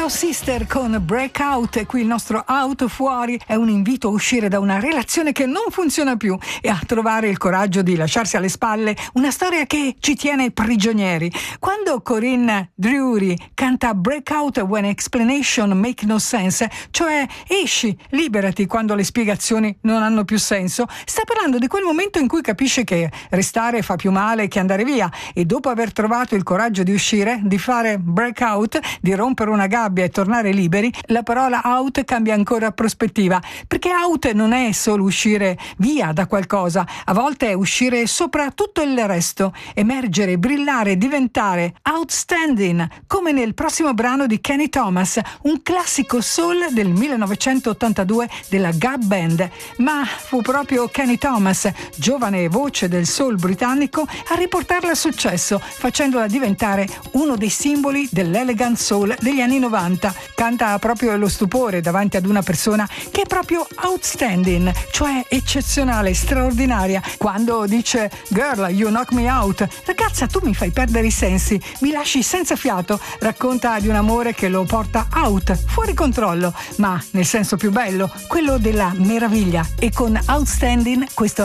Hello Sister con Breakout, e qui il nostro out fuori è un invito a uscire da una relazione che non funziona più e a trovare il coraggio di lasciarsi alle spalle una storia che ci tiene prigionieri. Quando Corinne Drury canta Breakout when explanation make no sense, cioè esci, liberati quando le spiegazioni non hanno più senso, sta parlando di quel momento in cui capisce che restare fa più male che andare via, e dopo aver trovato il coraggio di uscire, di fare breakout, di rompere una gabbia e tornare liberi, la parola out cambia ancora prospettiva, perché out non è solo uscire via da qualcosa, a volte è uscire sopra tutto il resto, emergere, brillare, diventare outstanding, come nel prossimo brano di Kenny Thomas, un classico soul del 1982 della Gab Band. Ma fu proprio Kenny Thomas, giovane voce del soul britannico, a riportarla al successo, facendola diventare uno dei simboli dell'elegant soul degli anni 90. Canta proprio lo stupore davanti ad una persona che è proprio outstanding, cioè eccezionale, straordinaria. Quando dice "Girl, you knock me out", ragazza, tu mi fai perdere i sensi, mi lasci senza fiato, racconta di un amore che lo porta out, fuori controllo, ma nel senso più bello, quello della meraviglia. E con outstanding questo